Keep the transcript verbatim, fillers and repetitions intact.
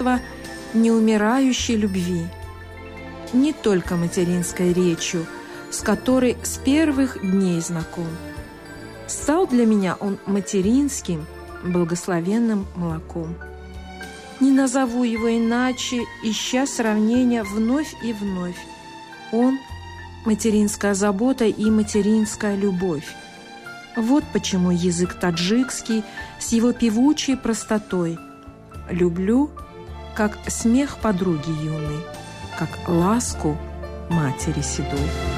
свидетельство неумирающей любви, не только материнской речью, с которой с первых дней знаком. Стал для меня он материнским, благословенным молоком. Не назову его иначе, ища сравнения вновь и вновь. Он – материнская забота и материнская любовь. Вот почему язык таджикский с его певучей простотой люблю, как смех подруги юной, как ласку матери седой.